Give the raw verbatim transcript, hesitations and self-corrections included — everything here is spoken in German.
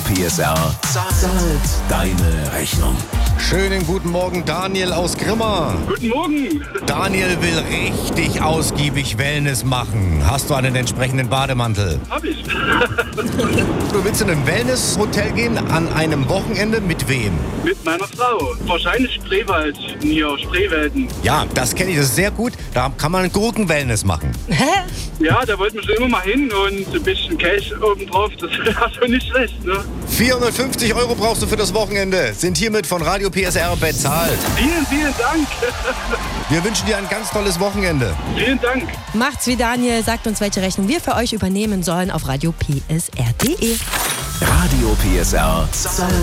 P S R zahlt deine Rechnung. Schönen guten Morgen, Daniel aus Grimma. Guten Morgen. Daniel will richtig ausgiebig Wellness machen. Hast du einen entsprechenden Bademantel? Hab ich. Du willst in ein Wellness-Hotel gehen an einem Wochenende mit wem? Mit meiner Frau. Wahrscheinlich Spreewald. Hier, Spreewälden. Ja, das kenne ich, das ist sehr gut. Da kann man Gurken-Wellness machen. Hä? Ja, da wollten wir schon immer mal hin und ein bisschen Cash obendrauf. Das wäre schon nicht schlecht, ne? vierhundertfünfzig Euro brauchst du für das Wochenende. Sind hiermit von Radio P S R bezahlt. Vielen, vielen Dank. Wir wünschen dir ein ganz tolles Wochenende. Vielen Dank. Macht's wie Daniel, sagt uns, welche Rechnung wir für euch übernehmen sollen auf radio p s r punkt d e. Radio P S R zahlt